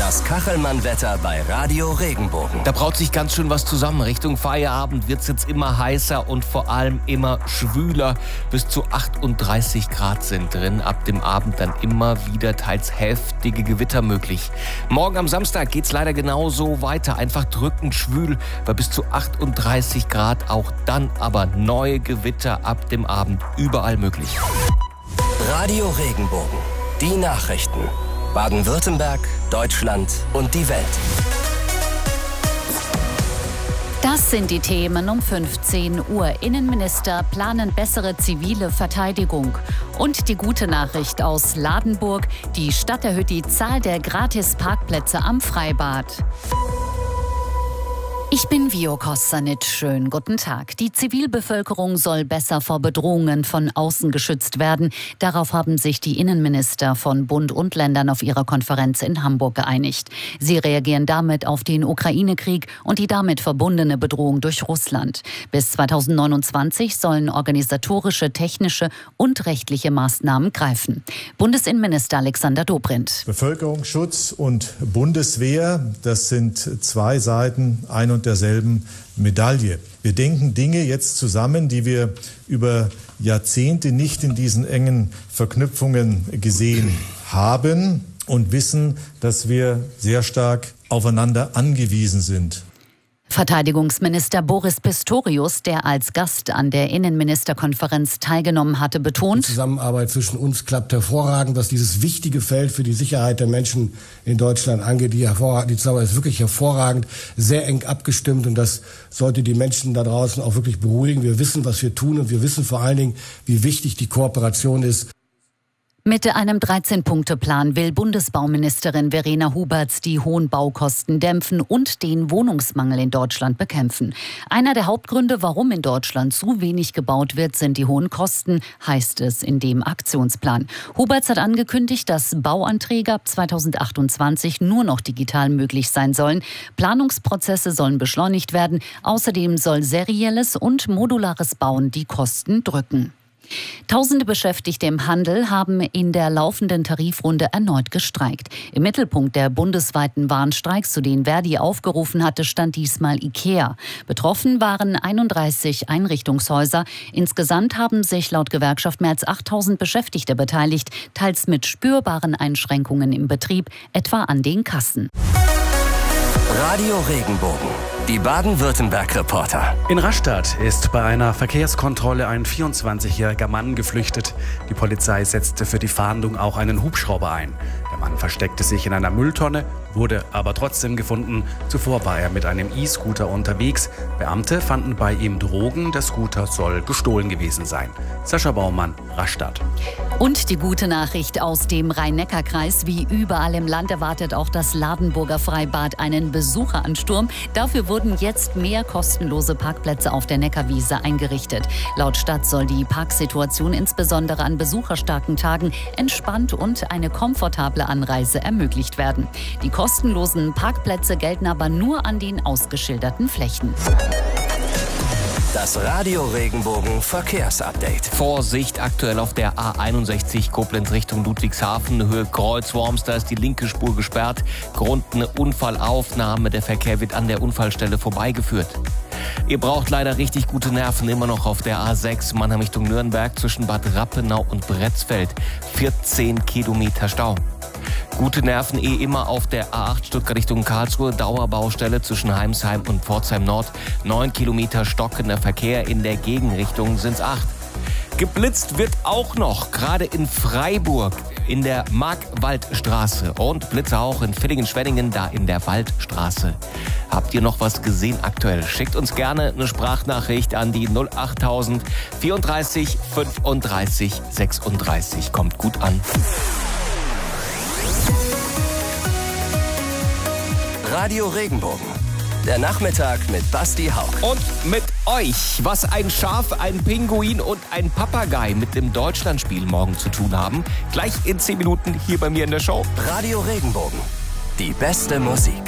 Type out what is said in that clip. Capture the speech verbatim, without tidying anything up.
Das Kachelmann-Wetter bei Radio Regenbogen. Da braut sich ganz schön was zusammen. Richtung Feierabend wird es jetzt immer heißer und vor allem immer schwüler. Bis zu achtunddreißig Grad sind drin. Ab dem Abend dann immer wieder teils heftige Gewitter möglich. Morgen am Samstag geht es leider genauso weiter. Einfach drückend schwül bei bis zu achtunddreißig Grad. Auch dann aber neue Gewitter ab dem Abend überall möglich. Radio Regenbogen. Die Nachrichten. Baden-Württemberg, Deutschland und die Welt. Das sind die Themen um fünfzehn Uhr. Innenminister planen bessere zivile Verteidigung. Und die gute Nachricht aus Ladenburg. Die Stadt erhöht die Zahl der Gratis-Parkplätze am Freibad. Ich bin Vio Kossanit. Schönen guten Tag. Die Zivilbevölkerung soll besser vor Bedrohungen von außen geschützt werden. Darauf haben sich die Innenminister von Bund und Ländern auf ihrer Konferenz in Hamburg geeinigt. Sie reagieren damit auf den Ukraine-Krieg und die damit verbundene Bedrohung durch Russland. Bis zweitausendneunundzwanzig sollen organisatorische, technische und rechtliche Maßnahmen greifen. Bundesinnenminister Alexander Dobrindt. Bevölkerungsschutz und Bundeswehr, das sind zwei Seiten ein und derselben Medaille. Wir denken Dinge jetzt zusammen, die wir über Jahrzehnte nicht in diesen engen Verknüpfungen gesehen haben und wissen, dass wir sehr stark aufeinander angewiesen sind. Verteidigungsminister Boris Pistorius, der als Gast an der Innenministerkonferenz teilgenommen hatte, betont: Die Zusammenarbeit zwischen uns klappt hervorragend, was dieses wichtige Feld für die Sicherheit der Menschen in Deutschland angeht. Die, die Zusammenarbeit ist wirklich hervorragend, sehr eng abgestimmt und das sollte die Menschen da draußen auch wirklich beruhigen. Wir wissen, was wir tun und wir wissen vor allen Dingen, wie wichtig die Kooperation ist. Mit einem dreizehn-Punkte-Plan will Bundesbauministerin Verena Huberts die hohen Baukosten dämpfen und den Wohnungsmangel in Deutschland bekämpfen. Einer der Hauptgründe, warum in Deutschland zu wenig gebaut wird, sind die hohen Kosten, heißt es in dem Aktionsplan. Huberts hat angekündigt, dass Bauanträge ab zweitausendachtundzwanzig nur noch digital möglich sein sollen. Planungsprozesse sollen beschleunigt werden. Außerdem soll serielles und modulares Bauen die Kosten drücken. Tausende Beschäftigte im Handel haben in der laufenden Tarifrunde erneut gestreikt. Im Mittelpunkt der bundesweiten Warnstreiks, zu denen Verdi aufgerufen hatte, stand diesmal IKEA. Betroffen waren einunddreißig Einrichtungshäuser. Insgesamt haben sich laut Gewerkschaft mehr als achttausend Beschäftigte beteiligt, teils mit spürbaren Einschränkungen im Betrieb, etwa an den Kassen. Radio Regenbogen. Die Baden-Württemberg-Reporter. In Rastatt ist bei einer Verkehrskontrolle ein vierundzwanzigjähriger Mann geflüchtet. Die Polizei setzte für die Fahndung auch einen Hubschrauber ein. Der Mann versteckte sich in einer Mülltonne, wurde aber trotzdem gefunden. Zuvor war er mit einem E-Scooter unterwegs. Beamte fanden bei ihm Drogen. Der Scooter soll gestohlen gewesen sein. Sascha Baumann, Rastatt. Und die gute Nachricht aus dem Rhein-Neckar-Kreis. Wie überall im Land erwartet auch das Ladenburger Freibad einen Besucheransturm. Dafür wurden jetzt mehr kostenlose Parkplätze auf der Neckarwiese eingerichtet. Laut Stadt soll die Parksituation insbesondere an besucherstarken Tagen entspannt und eine komfortable Anreise ermöglicht werden. Die kostenlosen Parkplätze gelten aber nur an den ausgeschilderten Flächen. Das Radio Regenbogen Verkehrsupdate. Vorsicht aktuell auf der A einundsechzig Koblenz Richtung Ludwigshafen, Höhe Kreuzworms, da ist die linke Spur gesperrt. Grund eine Unfallaufnahme, der Verkehr wird an der Unfallstelle vorbeigeführt. Ihr braucht leider richtig gute Nerven, immer noch auf der A sechs Mannheim Richtung Nürnberg zwischen Bad Rappenau und Bretzfeld. vierzehn Kilometer Stau. Gute Nerven eh immer auf der A acht Stuttgart Richtung Karlsruhe, Dauerbaustelle zwischen Heimsheim und Pforzheim Nord. neun Kilometer stockender Verkehr, in der Gegenrichtung sind's acht. Geblitzt wird auch noch, gerade in Freiburg in der Markwaldstraße und Blitze auch in Villingen-Schwenningen, da in der Waldstraße. Habt ihr noch was gesehen aktuell? Schickt uns gerne eine Sprachnachricht an die null achttausend vierunddreißig fünfunddreißig sechsunddreißig. Kommt gut an. Radio Regenbogen. Der Nachmittag mit Basti Hauck. Und mit euch, was ein Schaf, ein Pinguin und ein Papagei mit dem Deutschlandspiel morgen zu tun haben. Gleich in zehn Minuten hier bei mir in der Show. Radio Regenbogen. Die beste Musik.